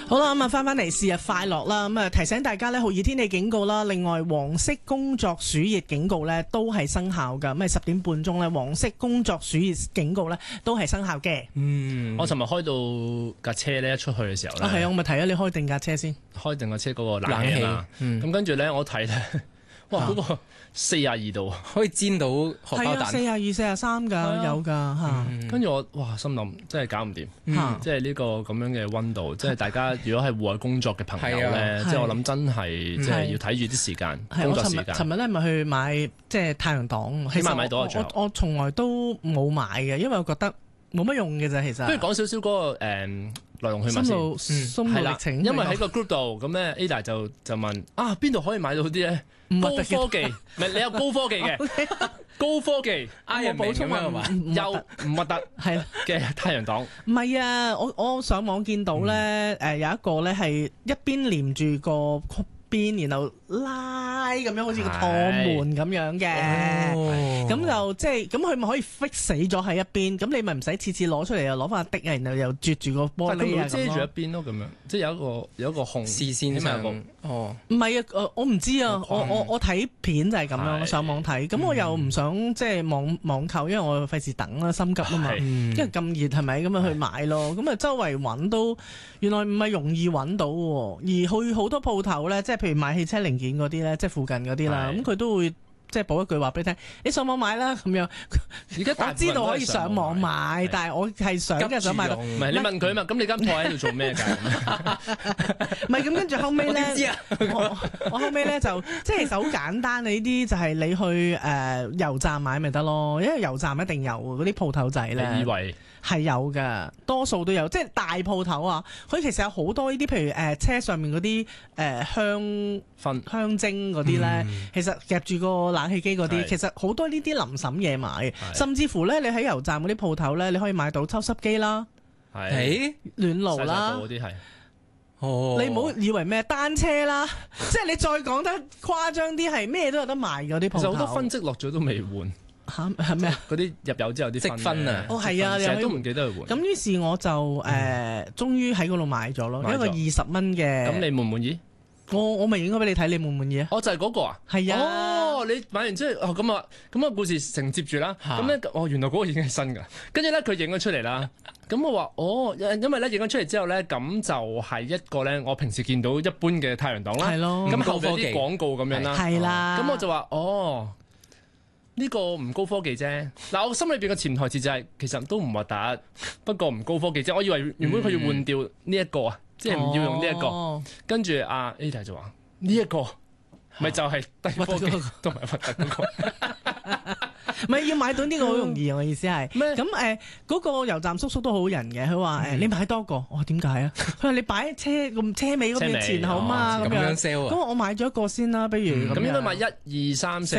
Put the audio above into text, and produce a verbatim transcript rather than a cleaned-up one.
好啦，咁啊翻翻嚟是日快樂啦，咁啊提醒大家咧，酷熱天氣警告啦，另外黃色工作暑熱警告咧都係生效噶，咁啊十點半鐘咧黃色工作暑熱警告咧都係生效嘅。 嗯，我尋日開到架車咧一出去嘅時候咧， 啊係啊，我咪提咗你開定架車先， 開定架車嗰個冷氣啊嘛，咁跟住咧我睇咧，哇嗰個四廿二度， 可以煎到荷包蛋， 係啊，四廿二、四廿三㗎，有㗎嚇。 跟住我哇心諗真係搞唔掂，即係呢個咁樣嘅溫度，即係大家如果係戶外工作嘅朋友咧，即係我諗真係即係要睇住啲時間工作時間。 尋日咧咪去買即係太陽擋， 起碼買到啊！ 我我從來都冇買嘅，因為我覺得冇乜用嘅啫，其實。不如講少少嗰個誒內容去問先， 心路歷程。 因為喺個 group 度咁咧 ，Ada 就就問啊邊度可以買到啲咧？高科技，唔係你有高科技嘅高科技， 我補充啊嘛， 又唔核突係嘅太陽擋。 唔係啊，我我上網見到咧，誒有一個咧係一邊連住個曲邊，然後拉咁樣，好似個趟門咁樣嘅，咁就即係咁佢咪可以 fix 死咗喺一邊，咁你咪唔使次次攞出嚟又攞翻個滴啊，然後又啜住個玻璃啊， 遮住一邊咯，咁樣即係有一個有一個控視線上哦，唔係啊，我唔知啊，我我我睇片就係咁樣，上網睇，咁我又唔想即係網網購，因為我費事等啦，心急啊嘛，因為咁熱係咪咁樣去買咯，咁啊周圍揾都原來唔係容易揾到喎，而去好多鋪頭咧，即係譬如買汽車零件嗰啲咧，即係附近嗰啲啦，咁佢都會即係補一句話俾你聽，你上網買啦咁樣。 而家我知道可以上網買，但係我係想嘅想買到。 唔係你問佢啊嘛，咁你間鋪喺度做咩㗎？ 唔係咁，跟住後尾咧，我我後尾咧就即係其實好簡單，你呢啲就係你去誒油站買咪得咯，因為油站一定有嗰啲鋪頭仔咧。 你以為？ 係有㗎，多數都有，即係大鋪頭啊！佢其實有好多呢啲，譬如誒、呃、車上面嗰啲誒香薰香精嗰啲咧，嗯、其實夾住個冷氣機嗰啲，是其實好多呢啲臨審嘢買，是甚至乎咧，你喺油站嗰啲鋪頭咧，你可以買到抽濕機啦，係是暖爐啦，嗰啲係。哦，你唔好以為咩單車啦，即係你再講得誇張啲，係咩都有得賣嗰啲鋪頭。 其實好多分積落咗都未換。 嚇係咩啊？ 嗰啲入油之後啲積分啊！ 哦係啊， 成日都唔記得去換。 咁於是我就誒，終於喺嗰度買咗咯，一個二十蚊嘅。 咁你滿唔滿意？ 我我咪影咗俾你睇，你滿唔滿意啊？ 哦，就係嗰個啊！ 係啊！ 哦，你買完之後，哦咁啊，咁個故事承接住啦。咁咧，哦原來嗰個已經係新㗎。跟住咧，佢影咗出嚟啦。咁我話哦，因為咧影咗出嚟之後咧，咁就係一個咧，我平時見到一般嘅太陽擋啦。 係咯。 咁後邊啲廣告咁樣啦。 係啦。 咁我就話哦。呢個唔高科技啫，嗱我心裏邊嘅潛台詞就係、是、其實都唔核突，不過唔高科技啫。我以為原本佢要換掉呢一個啊，嗯、即係唔要用呢、這、一個。哦、跟住阿 Ada 就話呢一個咪就係低科技同埋核突嗰個。 唔係要買到呢個好容易，我意思係咩？咁誒嗰個油站叔叔都好人嘅，佢話誒你買多個，我話點解啊？佢話你擺喺車咁車尾嗰邊前後嘛咁樣。咁我買咗一個先啦，不如咁應該買一二三四。